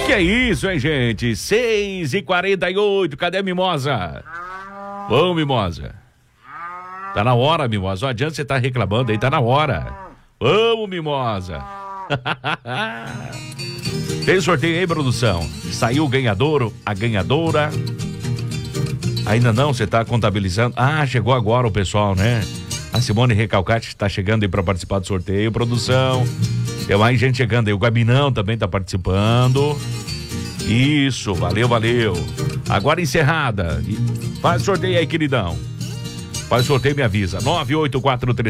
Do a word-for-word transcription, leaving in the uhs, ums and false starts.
Que é isso, hein, gente? seis e quarenta e oito, cadê a Mimosa? Ô, Mimosa. Tá na hora, Mimosa. Não adianta você tá reclamando aí, tá na hora. Vamos, Mimosa. Tem sorteio aí, produção? Saiu o ganhador, a ganhadora. Ainda não, você tá contabilizando. Ah, chegou agora o pessoal, né? A Simone Recalcati está chegando aí para participar do sorteio, produção. Tem mais gente chegando aí. O Gabinão também tá participando. Isso, valeu, valeu. Agora encerrada. Faz sorteio aí, queridão. Faz sorteio e me avisa. nove oito quatro três